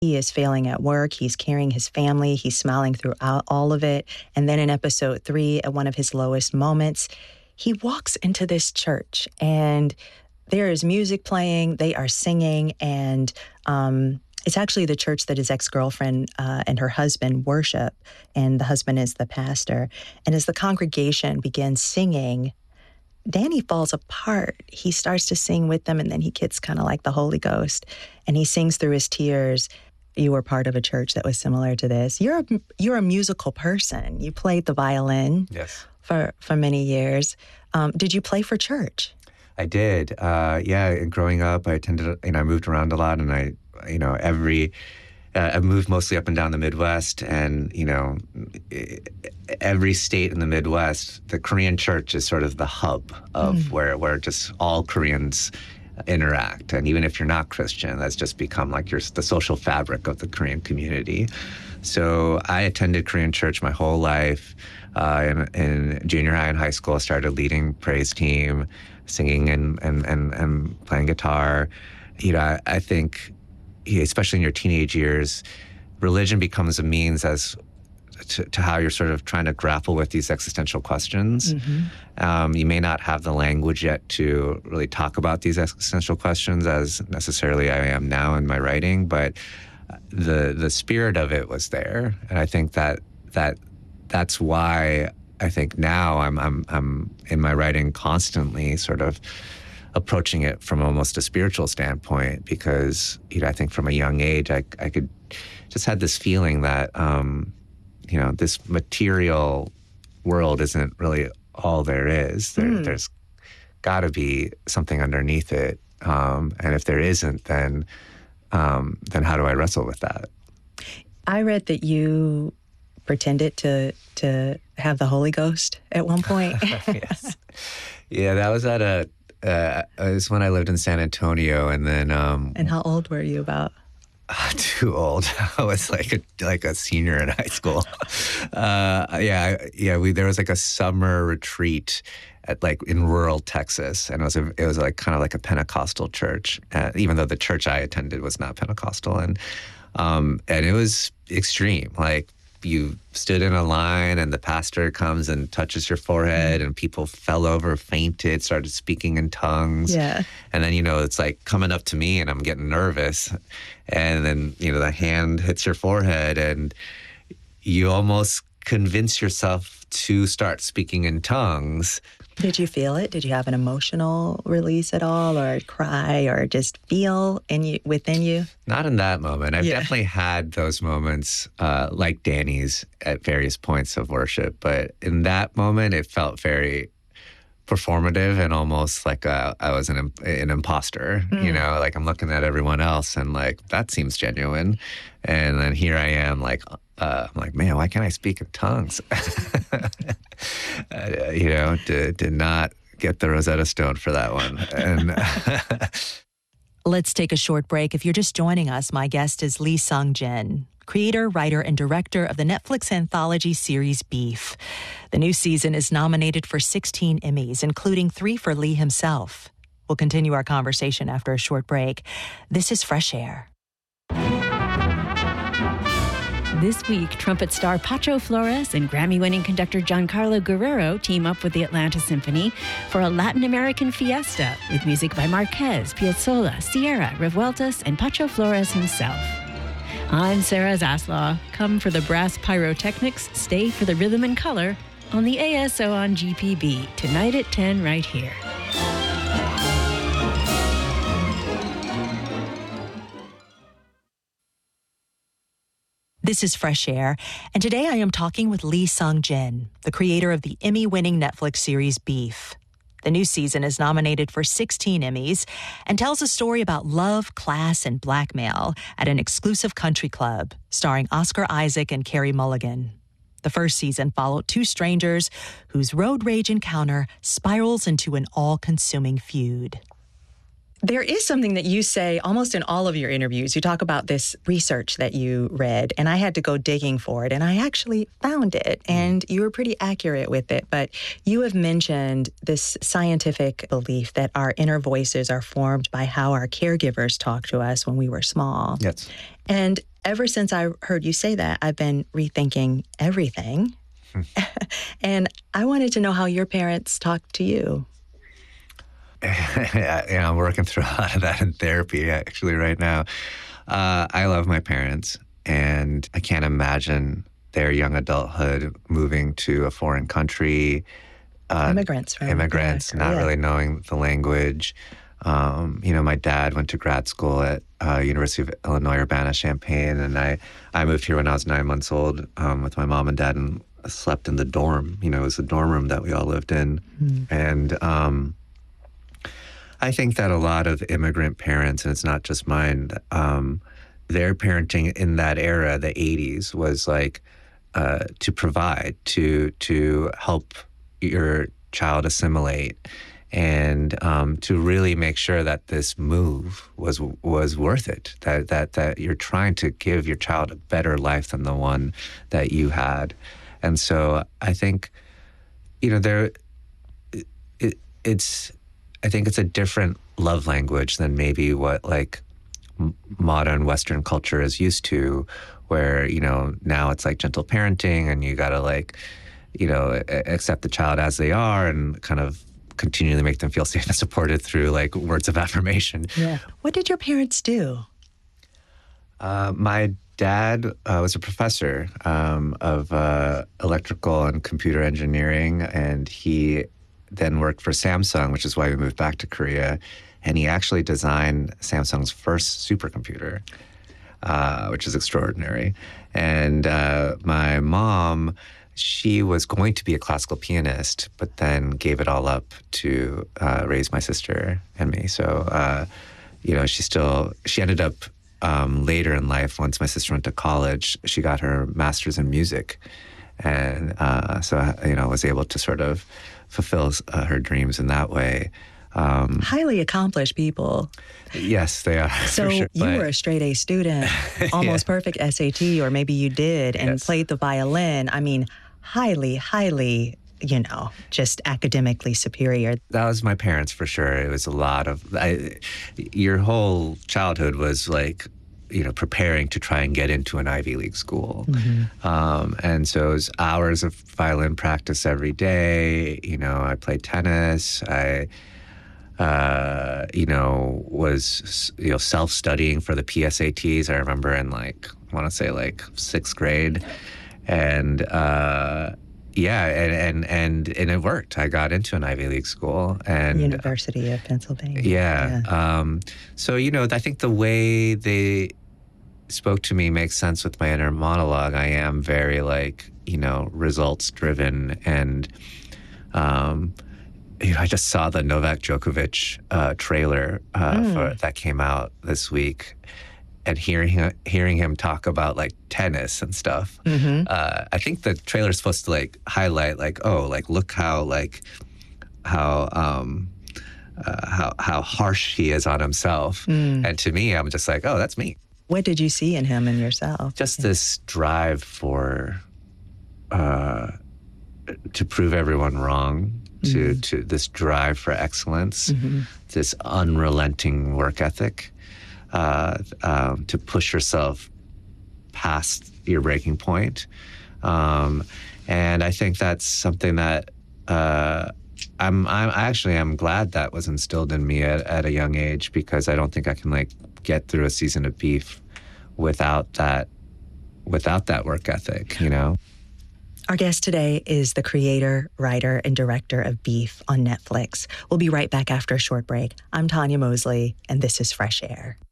He is failing at work. He's carrying his family. He's smiling throughout all of it. And then in episode 3, at one of his lowest moments, he walks into this church and there is music playing. They are singing. And it's actually the church that his ex-girlfriend and her husband worship. And the husband is the pastor. And as the congregation begins singing, Danny falls apart. He starts to sing with them, and then he gets kind of like the Holy Ghost. And he sings through his tears. You were part of a church that was similar to this. You're a musical person. You played the violin for many years. Did you play for church? I did. Growing up, I I moved around a lot, and I moved mostly up and down the Midwest, and, every state in the Midwest, the Korean church is sort of the hub of where just all Koreans interact. And even if you're not Christian, that's just become like the social fabric of the Korean community. So I attended Korean church my whole life. In junior high and high school, I started leading praise team, singing and playing guitar. I think, especially in your teenage years, religion becomes a means to how you're sort of trying to grapple with these existential questions. You may not have the language yet to really talk about these existential questions as necessarily I am now in my writing, but the spirit of it was there, and I think that's why I think now I'm in my writing constantly sort of approaching it from almost a spiritual standpoint, because I think from a young age I could just had this feeling that this material world isn't really all there is. There's got to be something underneath it, and if there isn't, then how do I wrestle with that? I read that you pretended to have the Holy Ghost at one point. Yes. Yeah, that was it was when I lived in San Antonio, and then. And how old were you about? Too old. I was like a senior in high school. There was like a summer retreat in rural Texas, and it was like kind of like a Pentecostal church, even though the church I attended was not Pentecostal, and it was extreme. Like, you stood in a line and the pastor comes and touches your forehead, and people fell over, fainted, started speaking in tongues. Yeah. And then, it's like coming up to me and I'm getting nervous. And then, the hand hits your forehead and you almost convince yourself to start speaking in tongues. Did you feel it? Did you have an emotional release at all, or cry, or just feel within you? Not in that moment. I've definitely had those moments like Danny's at various points of worship. But in that moment, it felt very performative and almost like I was an imposter. Like I'm looking at everyone else and like, that seems genuine. And then here I am I'm like, man, why can't I speak in tongues? Did not get the Rosetta Stone for that one. And Let's take a short break. If you're just joining us, my guest is Lee Sung-jin, creator, writer, and director of the Netflix anthology series Beef. The new season is nominated for 16 Emmys, including 3 for Lee himself. We'll continue our conversation after a short break. This is Fresh Air. This week, trumpet star Pacho Flores and Grammy-winning conductor Giancarlo Guerrero team up with the Atlanta Symphony for a Latin American fiesta with music by Marquez, Piazzolla, Sierra, Revueltas, and Pacho Flores himself. I'm Sarah Zaslaw. Come for the brass pyrotechnics, stay for the rhythm and color on the ASO on GPB, tonight at 10 right here. This is Fresh Air, and today I am talking with Lee Sung-jin, the creator of the Emmy-winning Netflix series Beef. The new season is nominated for 16 Emmys and tells a story about love, class, and blackmail at an exclusive country club, starring Oscar Isaac and Carey Mulligan. The first season followed 2 strangers whose road rage encounter spirals into an all-consuming feud. There is something that you say almost in all of your interviews. You talk about this research that you read, and I had to go digging for it, and I actually found it, and you were pretty accurate with it. But you have mentioned this scientific belief that our inner voices are formed by how our caregivers talk to us when we were small. Yes. And Ever since I heard you say that, I've been rethinking everything. And I wanted to know how your parents talked to you. I'm working through a lot of that in therapy actually right now. I love my parents, and I can't imagine their young adulthood moving to a foreign country. Immigrants, Not really knowing the language. My dad went to grad school at University of Illinois Urbana-Champaign, and I moved here when I was 9 months old with my mom and dad, and slept in the dorm. It was a dorm room that we all lived in. And I think that a lot of immigrant parents, and it's not just mine, their parenting in that era, the 80s, was like to provide, to help your child assimilate, and to really make sure that this move was worth it, that you're trying to give your child a better life than the one that you had. And so I think, I think it's a different love language than maybe what like modern Western culture is used to, where, now it's like gentle parenting, and you gotta like, accept the child as they are and kind of continually make them feel safe and supported through like words of affirmation. Yeah. What did your parents do? My dad was a professor of electrical and computer engineering, and he then worked for Samsung, which is why we moved back to Korea. And he actually designed Samsung's first supercomputer, which is extraordinary. And my mom, she was going to be a classical pianist, but then gave it all up to raise my sister and me. So, she ended up later in life, once my sister went to college, she got her master's in music. And was able to sort of fulfill her dreams in that way. Highly accomplished people. Yes, they are. So for sure. You were a straight A student, almost perfect SAT, or maybe you did, and played the violin. I mean, highly, just academically superior. That was my parents for sure. It was a lot of, your whole childhood was like, preparing to try and get into an Ivy League school. And so it was hours of violin practice every day. I played tennis. I, was, self-studying for the PSATs. I remember in I want to say 6th grade. And, and it worked. I got into an Ivy League school, and University of Pennsylvania. Yeah. So, I think the way they spoke to me makes sense with my inner monologue. I am very results driven, and I just saw the Novak Djokovic trailer that came out this week, and hearing him talk about tennis and stuff. I think the trailer is supposed to highlight look how harsh he is on himself. And to me, I'm just like, oh, that's me. What did you see in him and yourself? Just this drive for to prove everyone wrong, to this drive for excellence, this unrelenting work ethic, to push yourself past your breaking point. And I think that's something that I'm glad that was instilled in me at a young age, because I don't think I can get through a season of Beef without that work ethic, Our guest today is the creator, writer, and director of Beef on Netflix. We'll be right back after a short break. I'm Tanya Mosley, and this is Fresh Air.